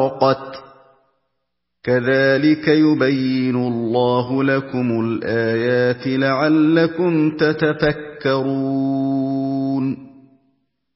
سَبَقَتْ كَذَلِكَ يُبَيِّنُ اللَّهُ لَكُمُ الْآيَاتِ لَعَلَّكُمْ تَتَفَكَّرُونَ